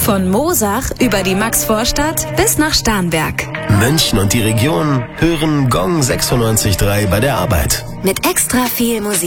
Von Moosach über die Maxvorstadt bis nach Starnberg. München und die Region hören Gong 96.3 bei der Arbeit. Mit extra viel Musik.